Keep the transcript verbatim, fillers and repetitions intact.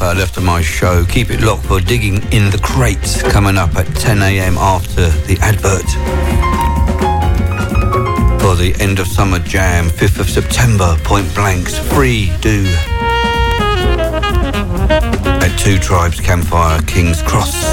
uh, left of my show. Keep it locked for Digging in the Crates, coming up at ten a.m. after the advert. For the end of summer jam, fifth of September, Point Blank's Free Do. At Two Tribes Campfire, King's Cross.